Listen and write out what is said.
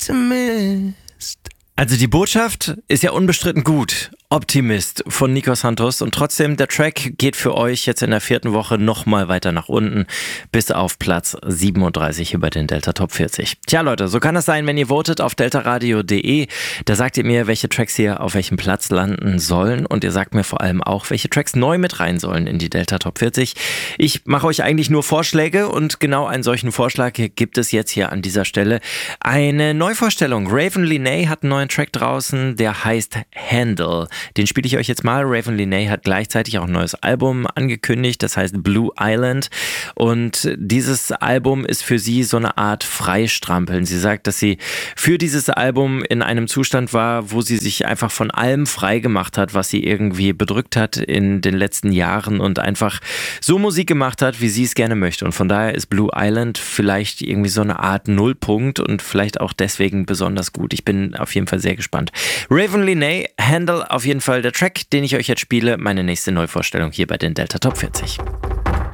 Optimist. Also die Botschaft ist ja unbestritten gut. Optimist von Nico Santos und trotzdem, der Track geht für euch jetzt in der 4. Woche nochmal weiter nach unten bis auf Platz 37 über den Delta Top 40. Tja Leute, so kann das sein, wenn ihr votet auf deltaradio.de. Da sagt ihr mir, welche Tracks hier auf welchem Platz landen sollen und ihr sagt mir vor allem auch, welche Tracks neu mit rein sollen in die Delta Top 40. Ich mache euch eigentlich nur Vorschläge und genau einen solchen Vorschlag gibt es jetzt hier an dieser Stelle. Eine Neuvorstellung. Raven Lenae hat einen neuen Track draußen, der heißt Handle. Den spiele ich euch jetzt mal. Raven Lenae hat gleichzeitig auch ein neues Album angekündigt, das heißt Blue Island. Und dieses Album ist für sie so eine Art Freistrampeln. Sie sagt, dass sie für dieses Album in einem Zustand war, wo sie sich einfach von allem frei gemacht hat, was sie irgendwie bedrückt hat in den letzten Jahren und einfach so Musik gemacht hat, wie sie es gerne möchte. Und von daher ist Blue Island vielleicht irgendwie so eine Art Nullpunkt und vielleicht auch deswegen besonders gut. Ich bin auf jeden Fall sehr gespannt. Raven Lenae, Handle, auf jeden Fall der Track, den ich euch jetzt spiele, meine nächste Neuvorstellung hier bei den Delta Top 40.